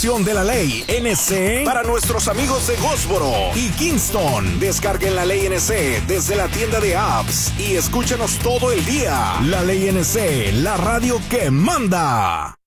de la ley NC para nuestros amigos de Goldsboro y Kingston. Descarguen la ley NC desde la tienda de apps y escúchanos todo el día. La ley NC, la radio que manda.